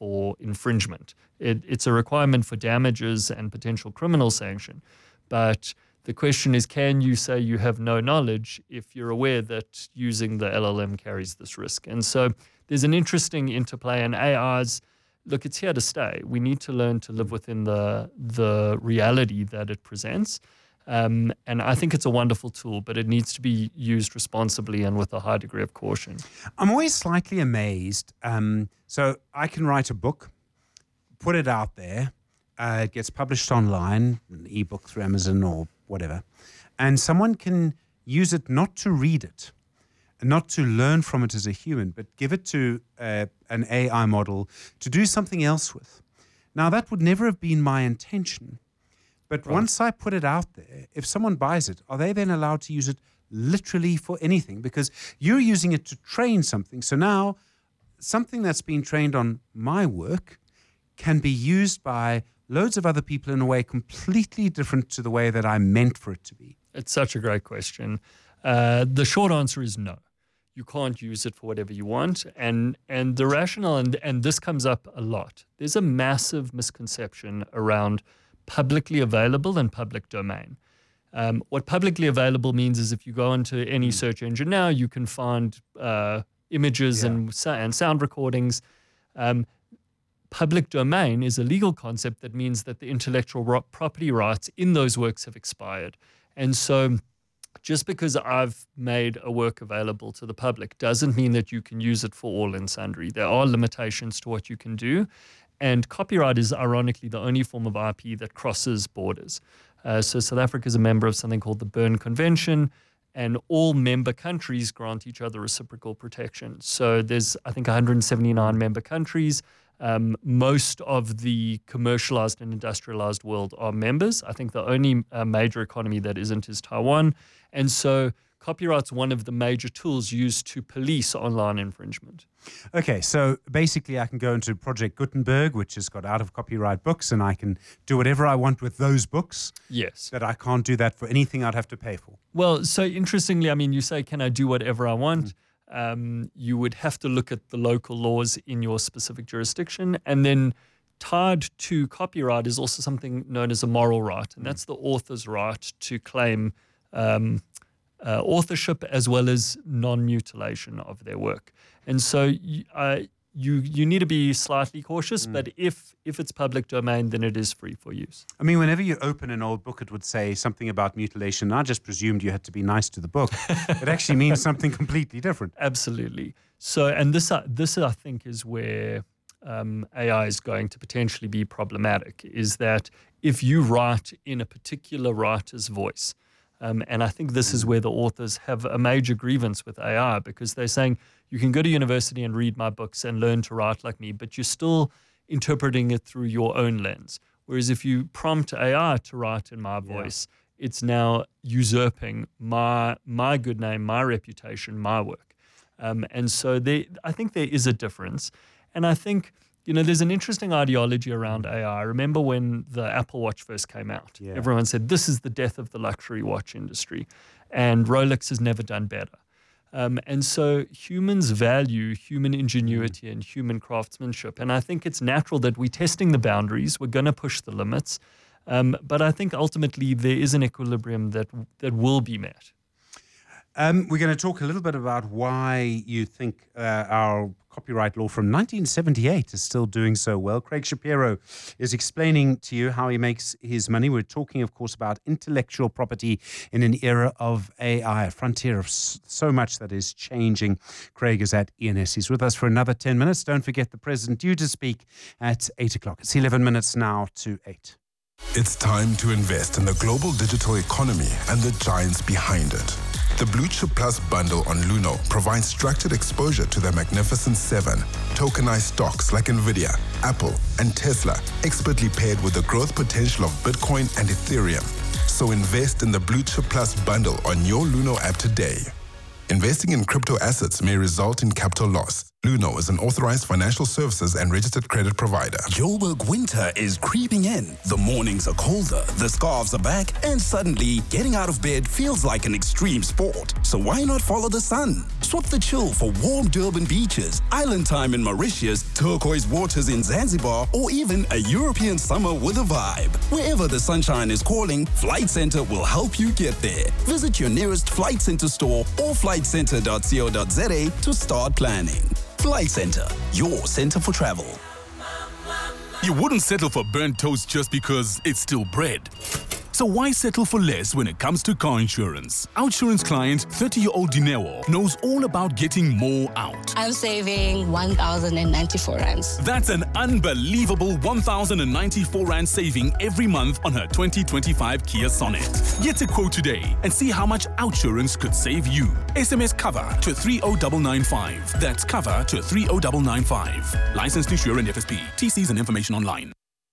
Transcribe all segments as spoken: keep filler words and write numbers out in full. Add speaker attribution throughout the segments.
Speaker 1: for infringement. It, it's a requirement for damages and potential criminal sanction. But the question is, can you say you have no knowledge if you're aware that using the L L M carries this risk? And so there's an interesting interplay, and A Is, look, it's here to stay. We need to learn to live within the, the reality that it presents. Um, and I think it's a wonderful tool, but it needs to be used responsibly and with a high degree of caution.
Speaker 2: I'm always slightly amazed. Um, so I can write a book, put it out there, uh, it gets published online, an ebook through Amazon or whatever, and someone can use it not to read it, not to learn from it as a human, but give it to uh, an A I model to do something else with. Now, that would never have been my intention. But right. Once I put it out there, if someone buys it, are they then allowed to use it literally for anything? Because you're using it to train something. So now something that's been trained on my work can be used by loads of other people in a way completely different to the way that I meant for it to be.
Speaker 1: It's such a great question. Uh, the short answer is no. You can't use it for whatever you want. And and the rationale, and, and this comes up a lot, there's a massive misconception around publicly available and public domain. Um, what publicly available means is if you go into any search engine now, you can find uh, images yeah. and, and sound recordings. Um, public domain is a legal concept that means that the intellectual ro- property rights in those works have expired. And so just because I've made a work available to the public doesn't mean that you can use it for all and sundry. There are limitations to what you can do. And copyright is ironically the only form of I P that crosses borders. Uh, so South Africa is a member of something called the Berne Convention, and all member countries grant each other reciprocal protection. So there's, I think, one hundred seventy-nine member countries. Um, most of the commercialized and industrialized world are members. I think the only uh, major economy that isn't is Taiwan. And so copyright's one of the major tools used to police online infringement.
Speaker 2: Okay, so basically I can go into Project Gutenberg, which has got out of copyright books, and I can do whatever I want with those books.
Speaker 1: Yes.
Speaker 2: But I can't do that for anything I'd have to pay for.
Speaker 1: Well, so interestingly, I mean, you say, can I do whatever I want? Mm. Um, you would have to look at the local laws in your specific jurisdiction. And then tied to copyright is also something known as a moral right, and mm. that's the author's right to claim um, Uh, authorship as well as non-mutilation of their work. And so uh, you you need to be slightly cautious, mm. but if if it's public domain, then it is free for use.
Speaker 2: I mean, whenever you open an old book, it would say something about mutilation. I just presumed you had to be nice to the book. It actually means something completely different.
Speaker 1: Absolutely. So, and this, uh, this I think, is where um, A I is going to potentially be problematic, is that if you write in a particular writer's voice, Um, and I think this is where the authors have a major grievance with A I, because they're saying you can go to university and read my books and learn to write like me, but you're still interpreting it through your own lens. Whereas if you prompt A I to write in my voice, yeah. it's now usurping my my good name, my reputation, my work. Um, and so there, I think there is a difference. And I think, you know, there's an interesting ideology around A I. I remember when the Apple Watch first came out. Yeah. Everyone said, this is the death of the luxury watch industry. And Rolex has never done better. Um, and so humans value human ingenuity and human craftsmanship. And I think it's natural that we're testing the boundaries. We're going to push the limits. Um, but I think ultimately there is an equilibrium that that will be met.
Speaker 2: Um, we're going to talk a little bit about why you think uh, our copyright law from nineteen seventy-eight is still doing so well. Craig Shapiro is explaining to you how he makes his money. We're talking, of course, about intellectual property in an era of A I, a frontier of so much that is changing. Craig is at E N S. He's with us for another ten minutes. Don't forget the president due to speak at eight o'clock. It's eleven minutes now to eight.
Speaker 3: It's time to invest in the global digital economy and the giants behind it. The Blue Chip Plus bundle on Luno provides structured exposure to the Magnificent Seven, tokenized stocks like Nvidia, Apple, and Tesla, expertly paired with the growth potential of Bitcoin and Ethereum. So invest in the Blue Chip Plus bundle on your Luno app today. Investing in crypto assets may result in capital loss. Luno is an authorized financial services and registered credit provider.
Speaker 4: Joburg winter is creeping in. The mornings are colder, the scarves are back, and suddenly getting out of bed feels like an extreme sport. So why not follow the sun? Swap the chill for warm Durban beaches, island time in Mauritius, turquoise waters in Zanzibar, or even a European summer with a vibe. Wherever the sunshine is calling, Flight Centre will help you get there. Visit your nearest Flight Centre store or flight centre dot co dot za to start planning. Flight Centre, your centre for travel.
Speaker 5: You wouldn't settle for burnt toast just because it's still bread. So why settle for less when it comes to car insurance? Outsurance client thirty-year-old Dineo knows all about getting more out.
Speaker 6: I'm saving one thousand ninety-four rands.
Speaker 5: That's an unbelievable one thousand ninety-four rand saving every month on her twenty twenty-five Kia Sonet. Get a quote today and see how much Outsurance could save you. S M S cover to three oh nine nine five. That's cover to three oh nine nine five. Licensed insurer and F S P. T Cs and information online.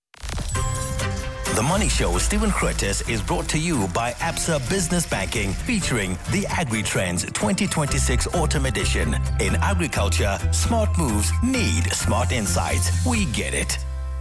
Speaker 7: The Money Show with Stephen Curtis is brought to you by Absa Business Banking, featuring the AgriTrends twenty twenty-six Autumn Edition. In agriculture, smart moves need smart insights. We get it.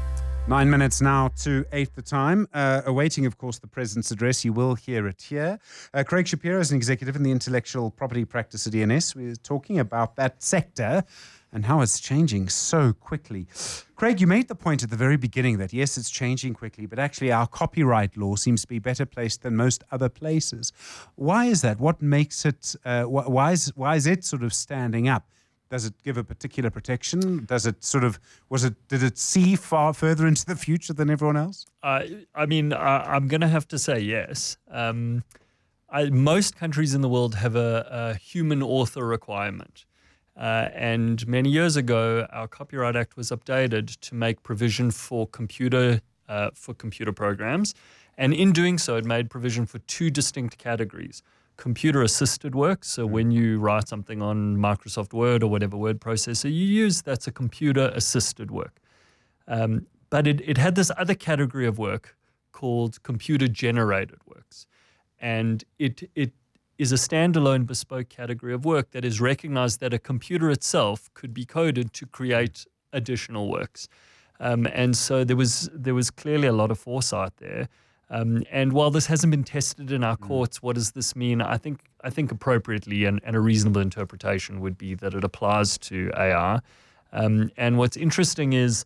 Speaker 2: Nine minutes now to eight the time. Uh, awaiting, of course, the President's address. You will hear it here. Uh, Craig Shapiro is an executive in the intellectual property practice at D N S. We're talking about that sector and how it's changing so quickly. Craig, you made the point at the very beginning that, yes, it's changing quickly, but actually our copyright law seems to be better placed than most other places. Why is that? What makes it, uh, wh- why, is, why is it sort of standing up? Does it give a particular protection? Does it sort of, was it, did it see far further into the future than everyone else?
Speaker 1: Uh, I mean, I, I'm going to have to say yes. Um, I, most countries in the world have a, a human author requirement. Uh, and many years ago, our Copyright Act was updated to make provision for computer uh, for computer programs. And in doing so, it made provision for two distinct categories. Computer-assisted work, so when you write something on Microsoft Word or whatever word processor you use, that's a computer-assisted work. Um, but it, it had this other category of work called computer-generated works. And it it is a standalone bespoke category of work that is recognized that a computer itself could be coded to create additional works. Um, and so there was there was clearly a lot of foresight there. Um, and while this hasn't been tested in our courts, what does this mean? I think I think appropriately and, and a reasonable interpretation would be that it applies to A R. Um, and what's interesting is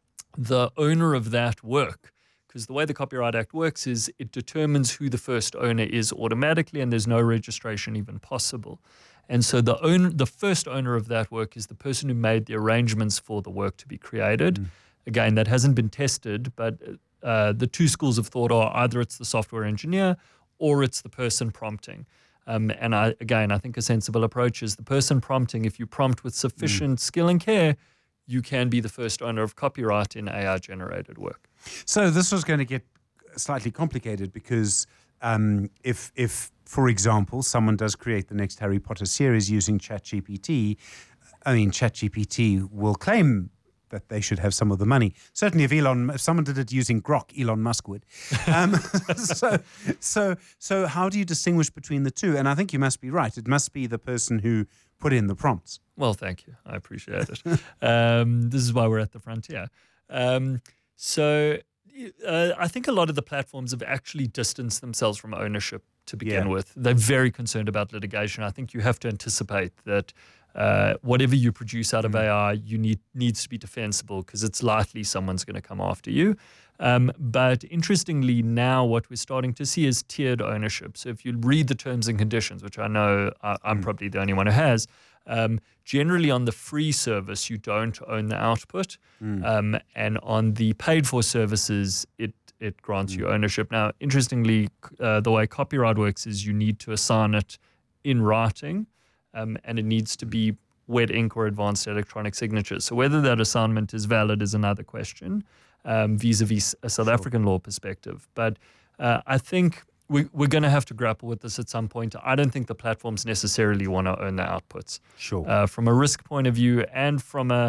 Speaker 1: the owner of that work, because the way the Copyright Act works is it determines who the first owner is automatically, and there's no registration even possible. And so the own, the first owner of that work is the person who made the arrangements for the work to be created. Mm. Again, that hasn't been tested, but uh, the two schools of thought are either it's the software engineer or it's the person prompting. Um, and I, again, I think a sensible approach is the person prompting. If you prompt with sufficient mm. skill and care, you can be the first owner of copyright in A I-generated work.
Speaker 2: So this was going to get slightly complicated because um, if, if, for example, someone does create the next Harry Potter series using ChatGPT, I mean, ChatGPT will claim that they should have some of the money. Certainly, if Elon, if someone did it using Grok, Elon Musk would. Um, so, so, so, how do you distinguish between the two? And I think you must be right. It must be the person who put in the prompts.
Speaker 1: Well, thank you. I appreciate it. um, this is why we're at the frontier. Um, so, uh, I think a lot of the platforms have actually distanced themselves from ownership to begin
Speaker 2: Yeah.
Speaker 1: with. They're very concerned about litigation. I think you have to anticipate that uh, whatever you produce out of A I, you need needs to be defensible because it's likely someone's going to come after you. Um, but interestingly, now what we're starting to see is tiered ownership. So if you read the terms and conditions, which I know I, I'm mm. probably the only one who has, um, generally on the free service, you don't own the output. Mm. Um, and on the paid for services, it it grants mm. you ownership. Now, interestingly, uh, the way copyright works is you need to assign it in writing, um, and it needs to be wet ink or advanced electronic signatures. So whether that assignment is valid is another question, um, vis-a-vis a South sure. African law perspective. But uh, I think we, we're going to have to grapple with this at some point. I don't think the platforms necessarily want to own the outputs.
Speaker 2: Sure.
Speaker 1: Uh, from a risk point of view and from a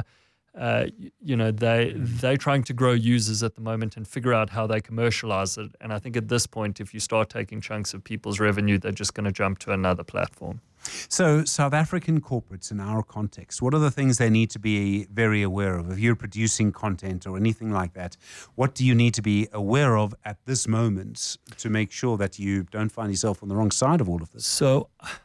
Speaker 1: uh, y- you know, they they're trying to grow users at the moment and figure out how they commercialize it. And I think at this point, if you start taking chunks of people's revenue, they're just going to jump to another platform.
Speaker 2: So, South African corporates in our context, what are the things they need to be very aware of? If you're producing content or anything like that, what do you need to be aware of at this moment to make sure that you don't find yourself on the wrong side of all of this?
Speaker 1: So,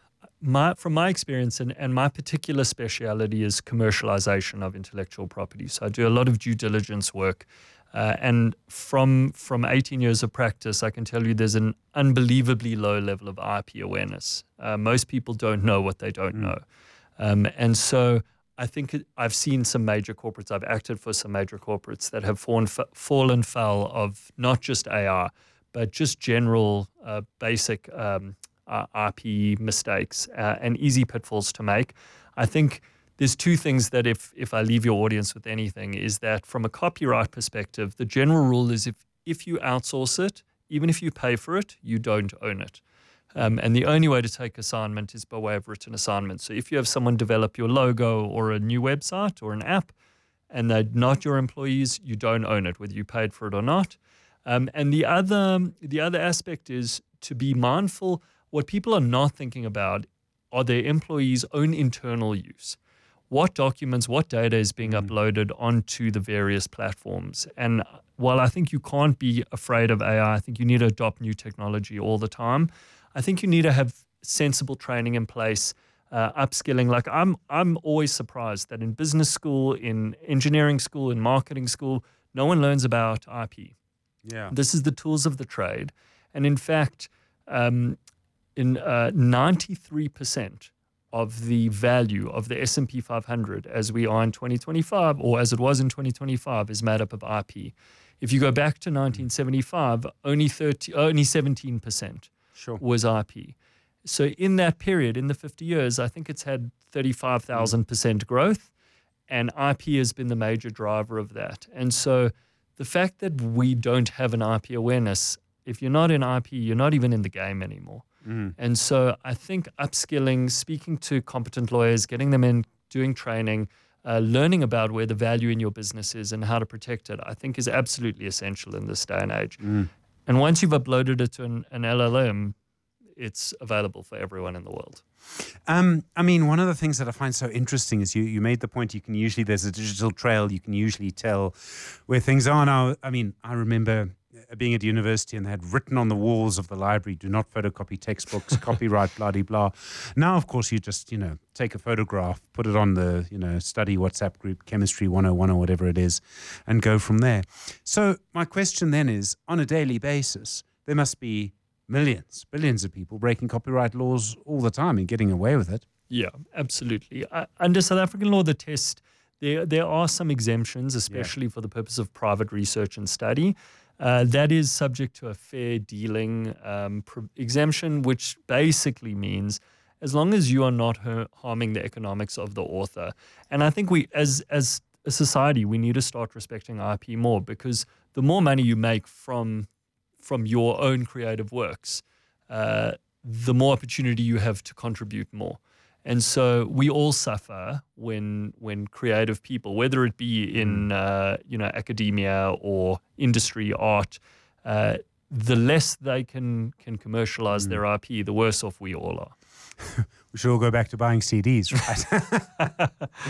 Speaker 1: my from my experience, and, and my particular speciality is commercialization of intellectual property. So I do a lot of due diligence work. Uh, and from from eighteen years of practice, I can tell you there's an unbelievably low level of I P awareness. Uh, most people don't know what they don't mm. know. Um, and so I think it, I've seen some major corporates, I've acted for some major corporates that have fallen, fallen foul of not just A I, but just general uh, basic um, uh, I P mistakes uh, and easy pitfalls to make. I think there's two things that if if I leave your audience with anything is that from a copyright perspective, the general rule is if, if you outsource it, even if you pay for it, you don't own it. Um, and the only way to take assignment is by way of written assignment. So if you have someone develop your logo or a new website or an app and they're not your employees, you don't own it, whether you paid for it or not. Um, and the other the other aspect is to be mindful. What people are not thinking about are their employees' own internal use. What documents, what data is being mm. uploaded onto the various platforms. And while I think you can't be afraid of A I, I think you need to adopt new technology all the time. I think you need to have sensible training in place, uh, upskilling. Like I'm I'm always surprised that in business school, in engineering school, in marketing school, no one learns about I P.
Speaker 2: Yeah.
Speaker 1: This is the tools of the trade. And in fact, um, in uh, ninety-three percent of the value of the S and P five hundred as we are in twenty twenty-five, or as it was in twenty twenty-five, is made up of I P. If you go back to nineteen seventy-five, only thirty, only seventeen percent
Speaker 2: sure.
Speaker 1: was I P. So in that period, in the fifty years, I think it's had thirty-five thousand percent growth, and I P has been the major driver of that. And so the fact that we don't have an I P awareness, if you're not in I P, you're not even in the game anymore. Mm. And so I think upskilling, speaking to competent lawyers, getting them in, doing training, uh, learning about where the value in your business is and how to protect it, I think is absolutely essential in this day and age. Mm. And once you've uploaded it to an, an L L M, it's available for everyone in the world.
Speaker 2: Um, I mean, one of the things that I find so interesting is you, you made the point you can usually, there's a digital trail, you can usually tell where things are now. I mean, I remember being at university and they had written on the walls of the library, do not photocopy textbooks, copyright, blah, blah, blah. Now, of course, you just, you know, take a photograph, put it on the, you know, study WhatsApp group, Chemistry one oh one or whatever it is, and go from there. So my question then is, on a daily basis, there must be millions, billions of people breaking copyright laws all the time and getting away with it.
Speaker 1: Yeah, absolutely. Uh, under South African law, the test, there, there are some exemptions, especially yeah. for the purpose of private research and study. Uh, that is subject to a fair dealing um, pro- exemption, which basically means as long as you are not har- harming the economics of the author. And I think we, as as a society, we need to start respecting I P more, because the more money you make from from your own creative works, uh, the more opportunity you have to contribute more. And so we all suffer when when creative people, whether it be in uh, you know academia or industry, art, uh, the less they can can commercialize mm. their I P, the worse off we all are.
Speaker 2: We should all go back to buying C Ds, right?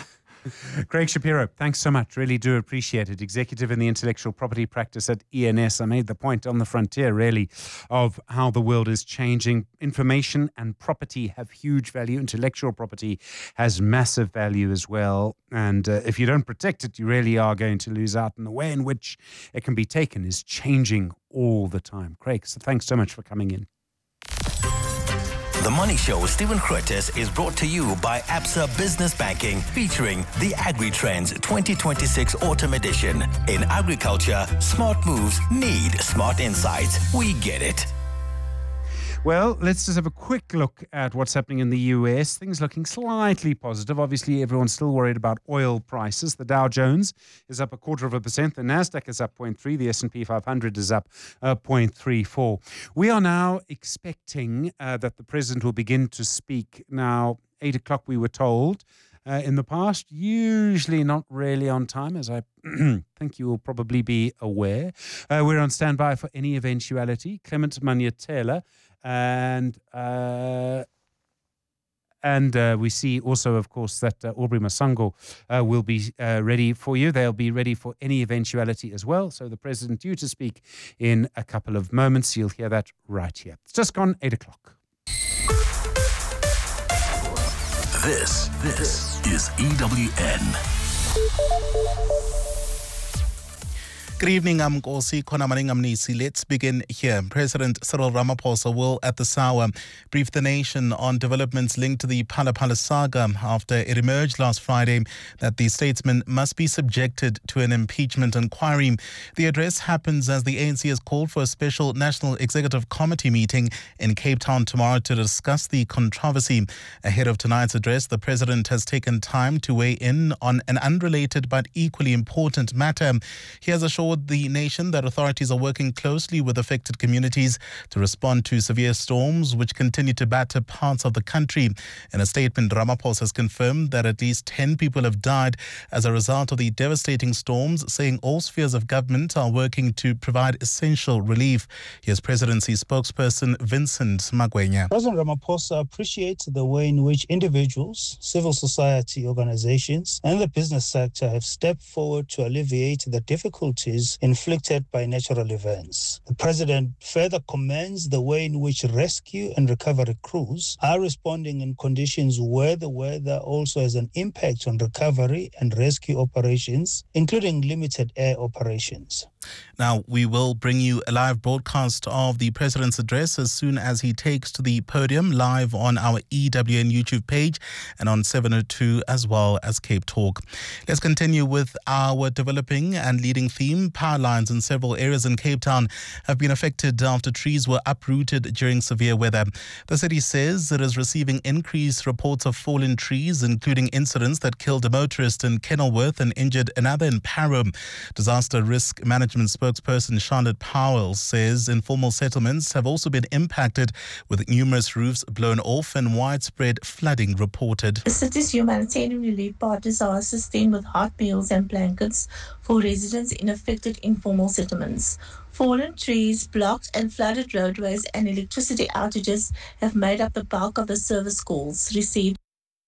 Speaker 2: Craig Shapiro, thanks so much. Really do appreciate it. Executive in the intellectual property practice at E N S. I made the point on the frontier, really, of how the world is changing. Information and property have huge value. Intellectual property has massive value as well. And uh, if you don't protect it, you really are going to lose out. And the way in which it can be taken is changing all the time. Craig, so thanks so much for coming in.
Speaker 7: The Money Show with Stephen Curtis is brought to you by Absa Business Banking, featuring the AgriTrends twenty twenty-six Autumn Edition. In agriculture, smart moves need smart insights. We get it.
Speaker 2: Well, let's just have a quick look at what's happening in the U S. Things looking slightly positive. Obviously, everyone's still worried about oil prices. The Dow Jones is up a quarter of a percent. The Nasdaq is up zero point three. The S and P five hundred is up uh, zero point three four. We are now expecting uh, that the president will begin to speak. Now, eight o'clock we were told. uh, in the past, usually not really on time, as I think you will probably be aware. Uh, we're on standby for any eventuality. Clement Manyatela and... Uh, And uh, we see also, of course, that uh, Aubrey Masango uh, will be uh, ready for you. They'll be ready for any eventuality as well. So the president due to speak in a couple of moments. You'll hear that right here. It's just gone eight o'clock.
Speaker 4: This, this is E W N. Good evening, I'm Nkosi Khonamaningamnisi. Let's begin here. President Cyril Ramaphosa will, at this hour, brief the nation on developments linked to the Phala Phala saga after it emerged last Friday that the statesman must be subjected to an impeachment inquiry. The address happens as the A N C has called for a special National Executive Committee meeting in Cape Town tomorrow to discuss the controversy. Ahead of tonight's address, the president has taken time to weigh in on an unrelated but equally important matter. He has assured the nation that authorities are working closely with affected communities to respond to severe storms which continue to batter parts of the country. In a statement, Ramaphosa has confirmed that at least ten people have died as a result of the devastating storms, saying all spheres of government are working to provide essential relief. Here's presidency spokesperson Vincent Magwenya.
Speaker 8: President Ramaphosa appreciates the way in which individuals, civil society organizations and the business sector have stepped forward to alleviate the difficulties inflicted by natural events. The President further commends the way in which rescue and recovery crews are responding in conditions where the weather also has an impact on recovery and rescue operations, including limited air operations.
Speaker 4: Now, we will bring you a live broadcast of the President's address as soon as he takes to the podium, live on our E W N YouTube page and on seven oh two as well as Cape Talk. Let's continue with our developing and leading theme. Power lines in several areas in Cape Town have been affected after trees were uprooted during severe weather. The city says it is receiving increased reports of fallen trees, including incidents that killed a motorist in Kenilworth and injured another in Parow. Disaster risk management spokesperson Charlotte Powell says informal settlements have also been impacted, with numerous roofs blown off and widespread flooding reported.
Speaker 9: The city's humanitarian relief partners are assisting with hot meals and blankets for residents in affected informal settlements. Fallen trees, blocked and flooded roadways and electricity outages have made up the bulk of the service calls received.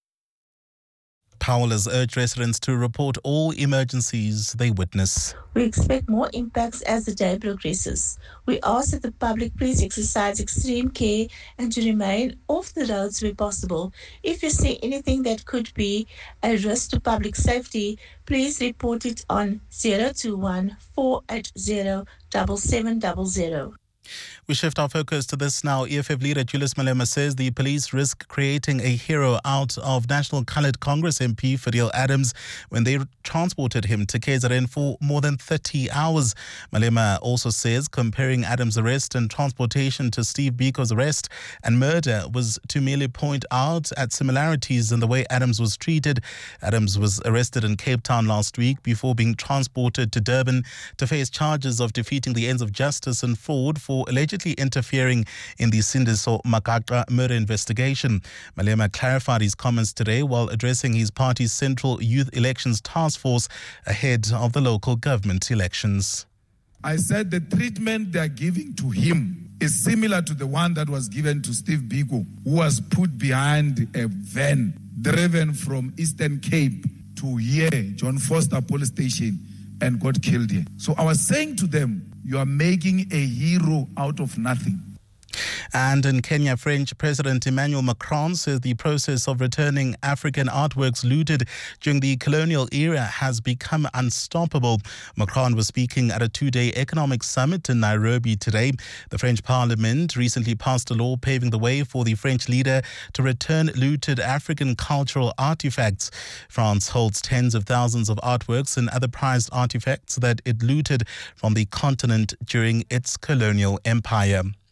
Speaker 4: Powell has urged residents to report all emergencies they witness.
Speaker 9: We expect more impacts as the day progresses. We ask that the public please exercise extreme care and to remain off the roads where possible. If you see anything that could be a risk to public safety, please report it on zero two one, four eight zero, seven seven zero zero.
Speaker 4: We shift our focus to this now. E F F leader Julius Malema says the police risk creating a hero out of National Coloured Congress M P Fadil Adams when they transported him to K Z N for more than thirty hours. Malema also says comparing Adams' arrest and transportation to Steve Biko's arrest and murder was to merely point out at similarities in the way Adams was treated. Adams was arrested in Cape Town last week before being transported to Durban to face charges of defeating the ends of justice and fraud for allegedly interfering in the Sindiso Makaka murder investigation. Malema clarified his comments today while addressing his party's Central Youth Elections Task Force ahead of the local government elections.
Speaker 10: I said the treatment they are giving to him is similar to the one that was given to Steve Biko, who was put behind a van driven from Eastern Cape to here, John Foster Police Station, and got killed here. So I was saying to them, you are making a hero out of nothing.
Speaker 4: And in Kenya, French President Emmanuel Macron says the process of returning African artworks looted during the colonial era has become unstoppable. Macron was speaking at a two-day economic summit in Nairobi today. The French Parliament recently passed a law paving the way for the French leader to return looted African cultural artifacts. France holds tens of thousands of artworks and other prized artifacts that it looted from the continent during its colonial empire.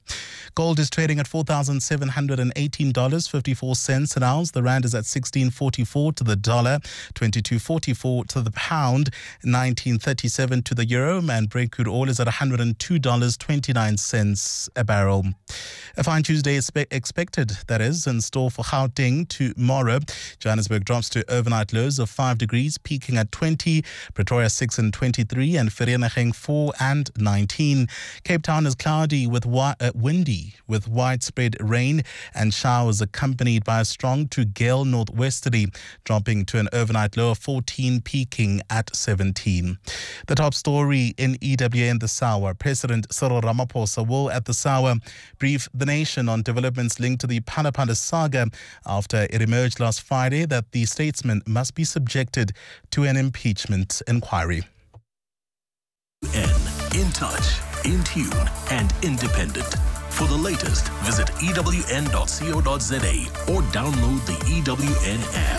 Speaker 11: Gold is trading at four thousand seven hundred eighteen dollars and fifty-four cents an ounce. The rand is at sixteen forty-four to the dollar, twenty-two forty-four to the pound, nineteen thirty-seven to the euro, and Brent crude oil is at one hundred two dollars and twenty-nine cents a barrel. A fine Tuesday is spe- expected, that is, in store for Gauteng tomorrow. Johannesburg drops to overnight lows of five degrees, peaking at twenty, Pretoria six and twenty-three, and Vereeniging four and nineteen. Cape Town is cloudy with wi- uh, windy with widespread rain and showers accompanied by a strong to gale northwesterly, dropping to an overnight low of fourteen, peaking at seventeen. The top story in E W A in this hour. President Cyril Ramaphosa will at this hour brief the nation on developments linked to the Phala-Phala saga after it emerged last Friday that the statesman must be subjected to an impeachment inquiry.
Speaker 12: N, in touch, in tune, and independent. For the latest, visit E W N dot co dot za or download the E W N app.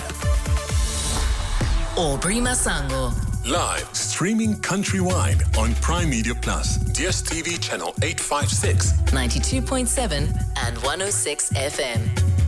Speaker 13: Aubrey Masango.
Speaker 14: Live streaming countrywide on Prime Media Plus, D S T V channel eight fifty-six,
Speaker 13: ninety-two point seven and one oh six F M.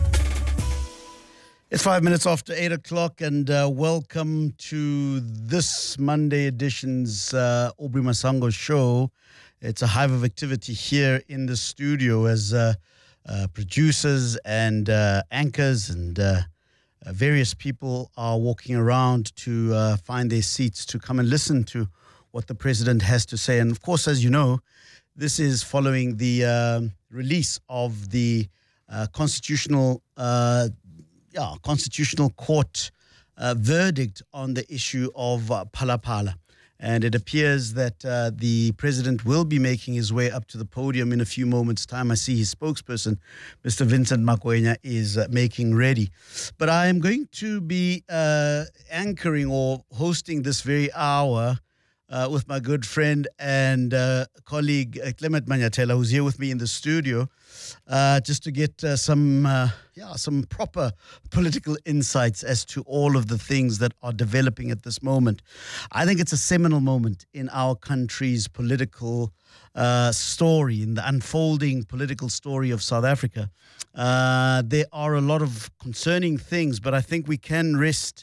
Speaker 15: It's five minutes after eight o'clock, and uh, welcome to this Monday edition's uh, Aubrey Masango show. It's a hive of activity here in the studio as uh, uh, producers and uh, anchors and uh, uh, various people are walking around to uh, find their seats to come and listen to what the president has to say. And of course, as you know, this is following the uh, release of the uh, constitutional uh, yeah, constitutional court uh, verdict on the issue of uh, Phala-Phala. And it appears that uh, the president will be making his way up to the podium in a few moments' time. I see his spokesperson, Mister Vincent Makwenya, is uh, making ready. But I am going to be uh, anchoring or hosting this very hour uh, with my good friend and uh, colleague uh, Clement Manyatela, who's here with me in the studio, uh, just to get uh, some uh, yeah some proper political insights as to all of the things that are developing at this moment. I think it's a seminal moment in our country's political uh, story, in the unfolding political story of South Africa. Uh, there are a lot of concerning things, but I think we can rest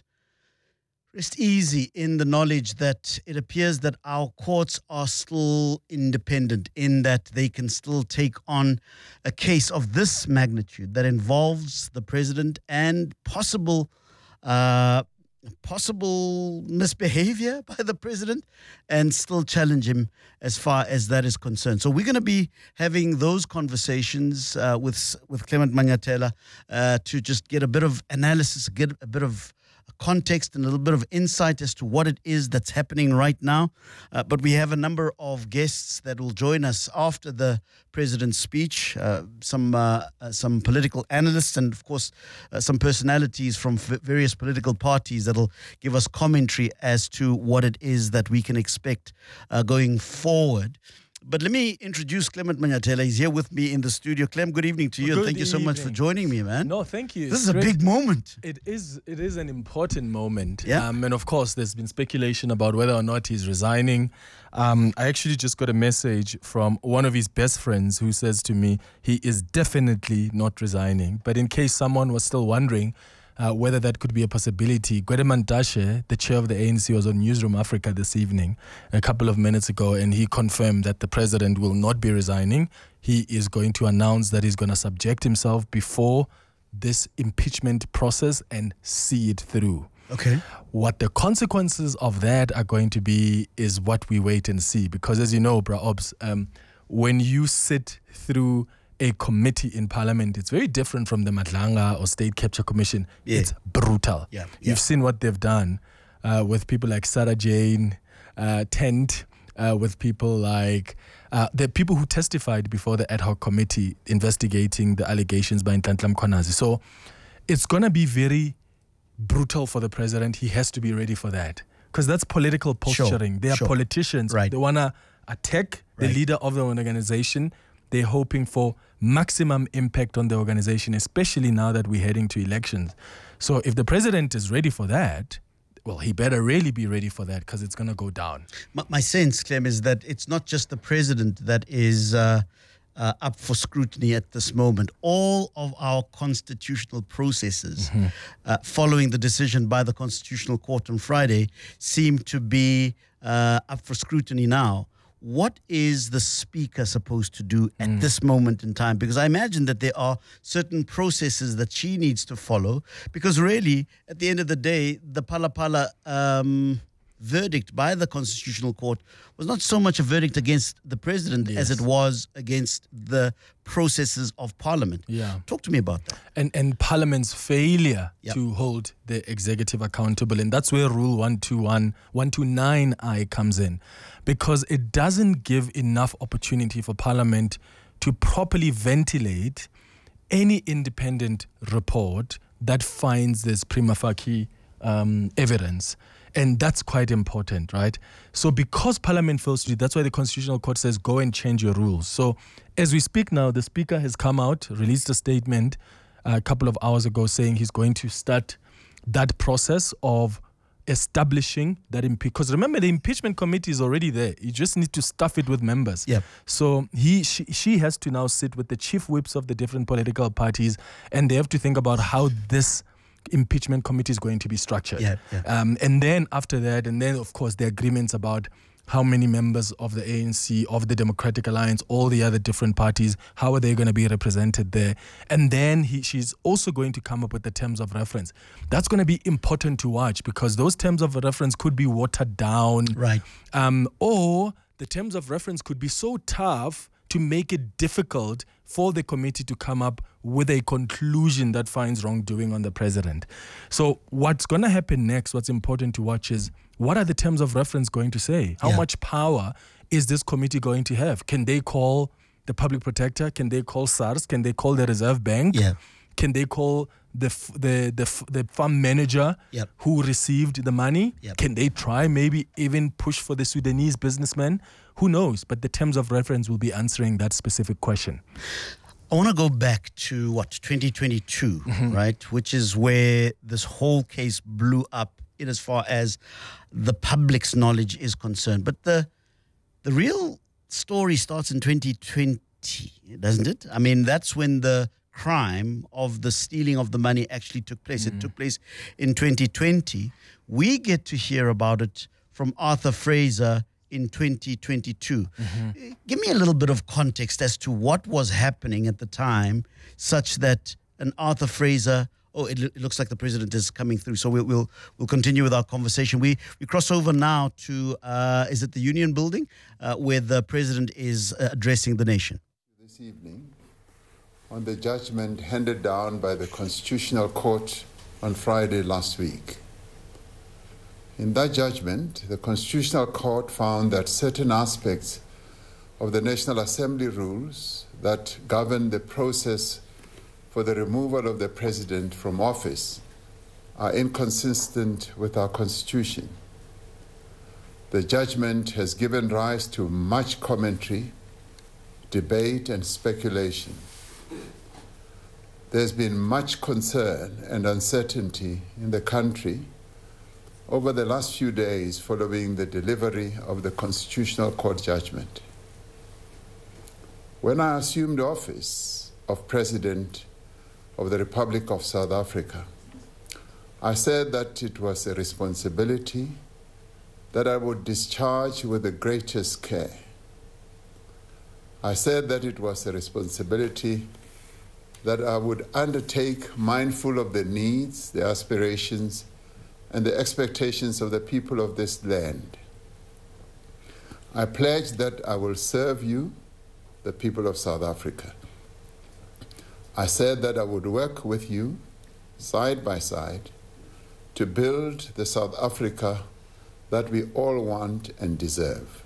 Speaker 15: Rest easy in the knowledge that it appears that our courts are still independent, in that they can still take on a case of this magnitude that involves the president and possible uh, possible misbehavior by the president, and still challenge him as far as that is concerned. So we're going to be having those conversations uh, with with Clement Manyatela uh, to just get a bit of analysis, get a bit of context and a little bit of insight as to what it is that's happening right now. Uh, but we have a number of guests that will join us after the president's speech, uh, some uh, uh, some political analysts and, of course, uh, some personalities from f- various political parties that will give us commentary as to what it is that we can expect uh, going forward. But let me introduce Clement Manyatela. He's here with me in the studio. Clem, good evening to you,
Speaker 16: Good
Speaker 15: and thank you so
Speaker 16: evening.
Speaker 15: much for joining me, man.
Speaker 16: No, thank you.
Speaker 15: This
Speaker 16: It's
Speaker 15: is a
Speaker 16: great.
Speaker 15: big moment.
Speaker 16: It is. It is an important moment.
Speaker 15: Yeah.
Speaker 16: Um, and of course, there's been speculation about whether or not he's resigning. Um, I actually just got a message from one of his best friends who says to me he is definitely not resigning. But in case someone was still wondering Uh, whether that could be a possibility, Gwede Mantashe, the chair of the A N C, was on Newsroom Africa this evening, a couple of minutes ago, and he confirmed that the president will not be resigning. He is going to announce that he's going to subject himself before this impeachment process and see it through.
Speaker 15: Okay.
Speaker 16: What the consequences of that are going to be is what we wait and see. Because as you know, Bra Obs, um, when you sit through a committee in parliament, it's very different from the Madlanga or State Capture Commission.
Speaker 15: Yeah.
Speaker 16: It's brutal.
Speaker 15: Yeah.
Speaker 16: You've seen what they've done uh, with people like Sarah Jane, uh, Tent, uh, with people like uh, the people who testified before the ad hoc committee investigating the allegations by Nhlanhla Mkhwanazi. So it's going to be very brutal for the president. He has to be ready for that, because that's political posturing.
Speaker 15: Sure.
Speaker 16: They are
Speaker 15: Sure.
Speaker 16: politicians.
Speaker 15: Right.
Speaker 16: They want to attack the
Speaker 15: Right.
Speaker 16: leader of the organization. They're hoping for maximum impact on the organization, especially now that we're heading to elections. So if the president is ready for that, well, he better really be ready for that, because it's going to go down.
Speaker 15: My, my sense, Clem, is that it's not just the president that is uh, uh, up for scrutiny at this moment. All of our constitutional processes
Speaker 11: Mm-hmm.
Speaker 15: uh, following the decision by the Constitutional Court on Friday seem to be uh, up for scrutiny now. What is the Speaker supposed to do at
Speaker 11: Mm.
Speaker 15: this moment in time? Because I imagine that there are certain processes that she needs to follow, because really, at the end of the day, the Phala Phala um, verdict by the Constitutional Court was not so much a verdict against the President as it was against the processes of Parliament.
Speaker 16: Yeah.
Speaker 15: Talk to me about that.
Speaker 16: And and Parliament's failure
Speaker 15: Yep.
Speaker 16: to hold the executive accountable. And that's where Rule one twenty-one, one twenty-nine I comes in. Because it doesn't give enough opportunity for Parliament to properly ventilate any independent report that finds this prima facie um, evidence. And that's quite important, right? So because Parliament fails to do, that's why the Constitutional Court says, go and change your rules. So as we speak now, the Speaker has come out, released a statement uh, a couple of hours ago saying he's going to start that process of establishing that impeachment. Because remember, the impeachment committee is already there. You just need to stuff it with members.
Speaker 15: Yep.
Speaker 16: So he, she, she has to now sit with the chief whips of the different political parties, and they have to think about how this impeachment committee is going to be structured.
Speaker 15: Yeah, yeah.
Speaker 16: Um, and then after that, and then of course the agreements about how many members of the A N C, of the Democratic Alliance, all the other different parties, how are they going to be represented there? And then he, she's also going to come up with the terms of reference. That's going to be important to watch, because those terms of reference could be watered down.
Speaker 15: Right.
Speaker 16: Um, or the terms of reference could be so tough to make it difficult for the committee to come up with a conclusion that finds wrongdoing on the president. So what's going to happen next, what's important to watch is, what are the terms of reference going to say? How
Speaker 15: Yeah.
Speaker 16: much power is this committee going to have? Can they call the public protector? Can they call SARS? Can they call the Reserve Bank?
Speaker 15: Yeah.
Speaker 16: Can they call the f- the the, f- the farm manager
Speaker 15: Yep.
Speaker 16: who received the money?
Speaker 15: Yep.
Speaker 16: Can they try maybe even push for the Sudanese businessman? Who knows? But the terms of reference will be answering that specific question.
Speaker 15: I want to go back to what, twenty twenty-two,
Speaker 16: Mm-hmm.
Speaker 15: right? Which is where this whole case blew up in as far as the public's knowledge is concerned. But the the real story starts in twenty twenty, doesn't it? I mean, that's when the crime of the stealing of the money actually took place. It took place in twenty twenty. We get to hear about it from Arthur Fraser in twenty twenty-two.
Speaker 16: Mm-hmm.
Speaker 15: Give me a little bit of context as to what was happening at the time, such that an Arthur Fraser. Oh, it, lo- it looks like the president is coming through. So we'll we'll, we'll continue with our conversation. We we cross over now to uh, is it the Union Building, uh, where the president is uh, addressing the nation.
Speaker 17: This evening, on the judgment handed down by the Constitutional Court on Friday last week. In that judgment, the Constitutional Court found that certain aspects of the National Assembly rules that govern the process for the removal of the President from office are inconsistent with our Constitution. The judgment has given rise to much commentary, debate, and speculation. There's been much concern and uncertainty in the country over the last few days following the delivery of the Constitutional Court judgment. When I assumed office of President of the Republic of South Africa, I said that it was a responsibility that I would discharge with the greatest care. I said that it was a responsibility that I would undertake mindful of the needs, the aspirations, and the expectations of the people of this land. I pledge that I will serve you, the people of South Africa. I said that I would work with you, side by side, to build the South Africa that we all want and deserve.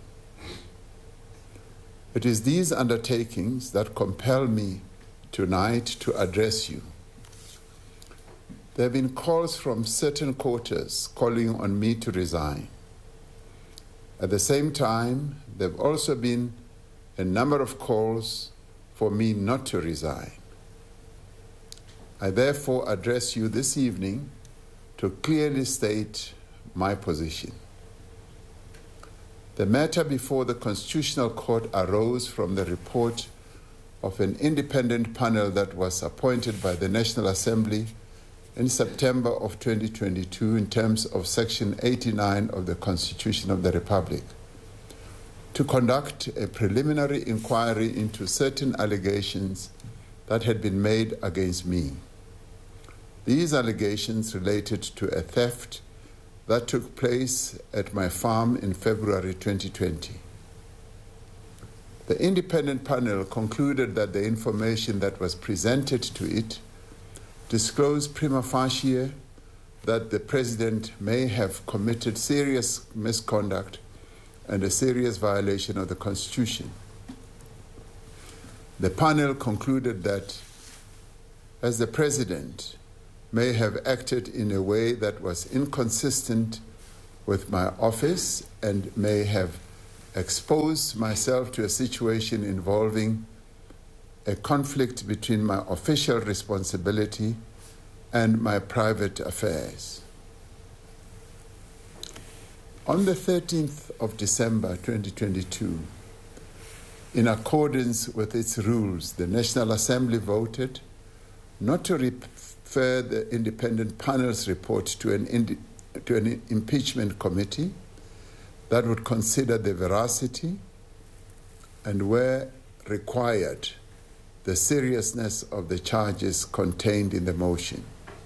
Speaker 17: It is these undertakings that compel me tonight to address you. There have been calls from certain quarters calling on me to resign. At the same time, there have also been a number of calls for me not to resign. I therefore address you this evening to clearly state my position. The matter before the Constitutional Court arose from the report of an independent panel that was appointed by the National Assembly in September of twenty twenty-two in terms of Section eighty-nine of the Constitution of the Republic to conduct a preliminary inquiry into certain allegations that had been made against me. These allegations related to a theft that took place at my farm in February twenty twenty. The independent panel concluded that the information that was presented to it disclosed prima facie that the President may have committed serious misconduct and a serious violation of the Constitution. The panel concluded that as the President may have acted in a way that was inconsistent with my office and may have exposed myself to a situation involving a conflict between my official responsibility and my private affairs. On the thirteenth of December twenty twenty-two, in accordance with its rules, the National Assembly voted not to refer the independent panel's report to an, indi- to an impeachment committee that would consider the veracity and, where required, the seriousness of the charges contained in the motion.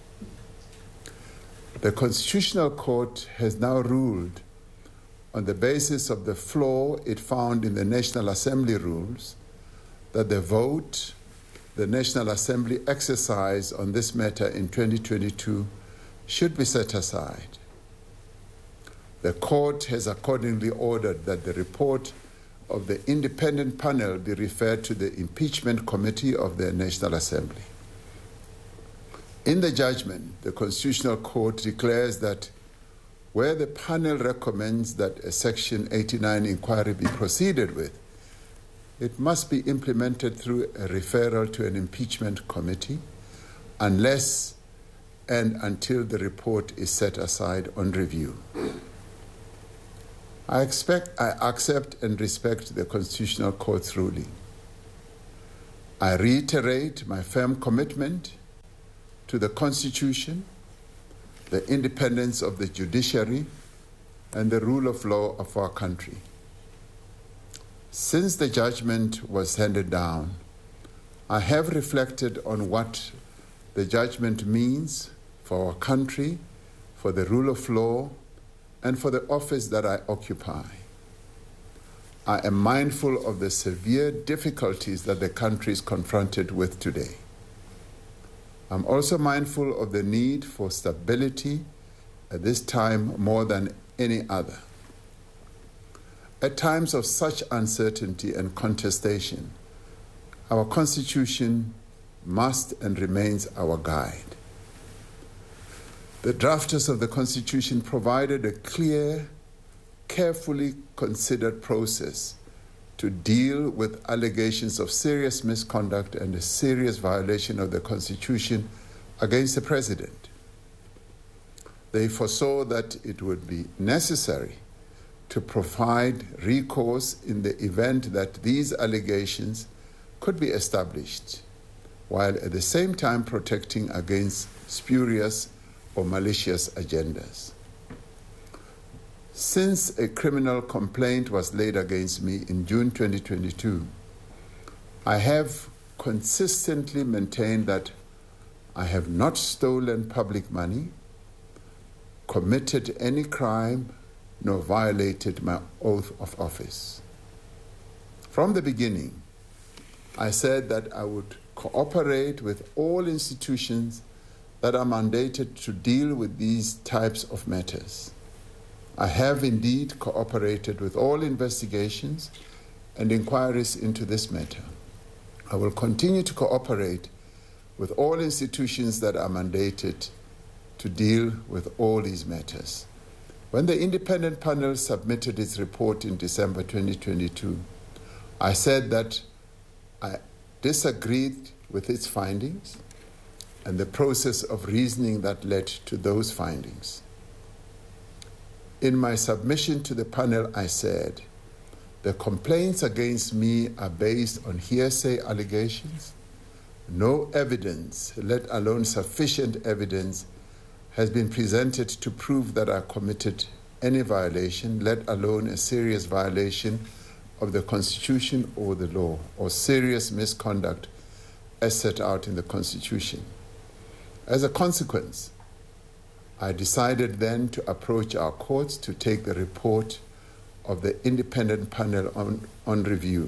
Speaker 17: The Constitutional Court has now ruled on the basis of the flaw it found in the National Assembly rules that the vote the National Assembly exercised on this matter in twenty twenty-two should be set aside. The court has accordingly ordered that the report of the independent panel be referred to the impeachment committee of the National Assembly. In the judgment, the Constitutional Court declares that where the panel recommends that a Section eighty-nine inquiry be proceeded with, it must be implemented through a referral to an impeachment committee unless and until the report is set aside on review. I expect, I accept and respect the Constitutional Court's ruling. I reiterate my firm commitment to the Constitution, the independence of the judiciary, and the rule of law of our country. Since the judgment was handed down, I have reflected on what the judgment means for our country, for the rule of law, and for the office that I occupy. I am mindful of the severe difficulties that the country is confronted with today. I'm also mindful of the need for stability at this time more than any other. At times of such uncertainty and contestation, our Constitution must and remains our guide. The drafters of the Constitution provided a clear, carefully considered process to deal with allegations of serious misconduct and a serious violation of the Constitution against the President. They foresaw that it would be necessary to provide recourse in the event that these allegations could be established, while at the same time protecting against spurious or malicious agendas. Since a criminal complaint was laid against me in June twenty twenty-two, I have consistently maintained that I have not stolen public money, committed any crime, nor violated my oath of office. From the beginning, I said that I would cooperate with all institutions that are mandated to deal with these types of matters. I have indeed cooperated with all investigations and inquiries into this matter. I will continue to cooperate with all institutions that are mandated to deal with all these matters. When the independent panel submitted its report in December twenty twenty-two, I said that I disagreed with its findings and the process of reasoning that led to those findings. In my submission to the panel, I said The complaints against me are based on hearsay allegations. No evidence, let alone sufficient evidence, has been presented to prove that I committed any violation, let alone a serious violation of the Constitution or the law, or serious misconduct as set out in the Constitution. As a consequence, I decided then to approach our courts to take the report of the independent panel on, on review.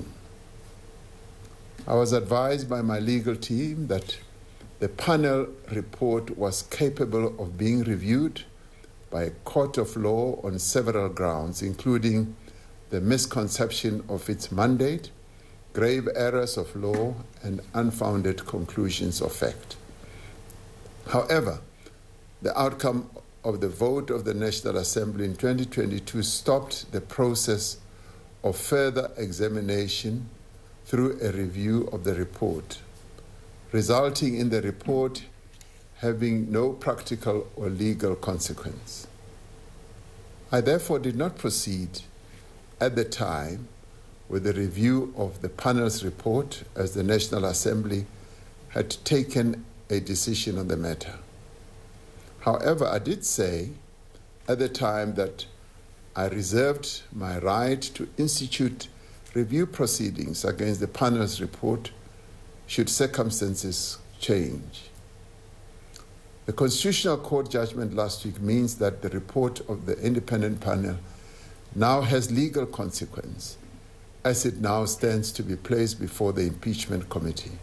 Speaker 17: I was advised by my legal team that the panel report was capable of being reviewed by a court of law on several grounds, including the misconception of its mandate, grave errors of law, and unfounded conclusions of fact. However, the outcome of the vote of the National Assembly in twenty twenty-two stopped the process of further examination through a review of the report, resulting in the report having no practical or legal consequence. I therefore did not proceed at the time with the review of the panel's report, as the National Assembly had taken a decision on the matter. However, I did say at the time that I reserved my right to institute review proceedings against the panel's report should circumstances change. The Constitutional Court judgment last week means that the report of the independent panel now has legal consequence, as it now stands to be placed before the impeachment committee.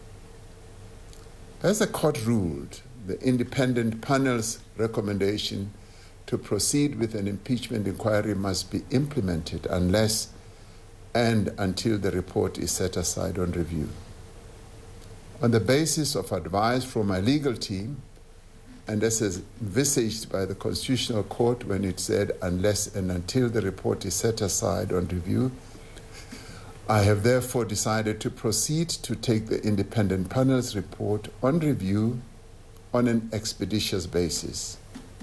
Speaker 17: As the court ruled, the independent panel's recommendation to proceed with an impeachment inquiry must be implemented unless and until the report is set aside on review. On the basis of advice from my legal team, and as is envisaged by the Constitutional Court when it said unless and until the report is set aside on review, I have therefore decided to proceed to take the independent panel's report on review on an expeditious basis.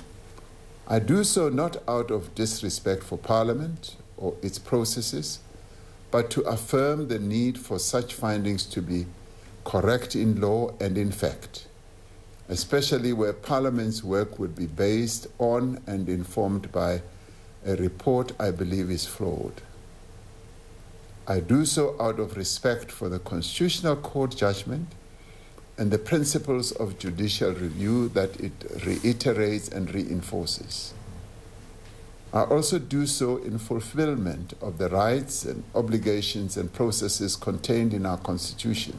Speaker 17: I do so not out of disrespect for Parliament or its processes, but to affirm the need for such findings to be correct in law and in fact, especially where Parliament's work would be based on and informed by a report I believe is flawed. I do so out of respect for the Constitutional Court judgment and the principles of judicial review that it reiterates and reinforces. I also do so in fulfillment of the rights and obligations and processes contained in our Constitution.